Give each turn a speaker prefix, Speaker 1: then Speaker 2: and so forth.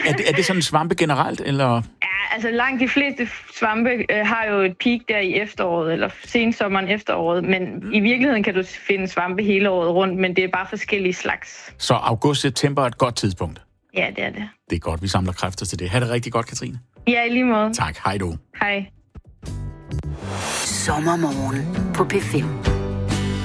Speaker 1: Er det sådan svampe generelt, eller?
Speaker 2: Ja, altså langt de fleste svampe har jo et peak der i efteråret, eller sensommeren efteråret, men i virkeligheden kan du finde svampe hele året rundt, men det er bare forskellige slags.
Speaker 1: Så august-september er et godt tidspunkt?
Speaker 2: Ja, det er det.
Speaker 1: Det er godt, vi samler kræfter til det. Ha' det rigtig godt, Katrine.
Speaker 2: Ja, i lige måde.
Speaker 1: Tak, hej du.
Speaker 2: Hej.
Speaker 3: Sommermorgen på P5.